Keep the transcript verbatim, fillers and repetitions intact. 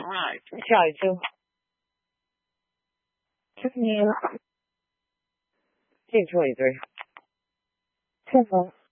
right. 下一句。你记错一对。 是否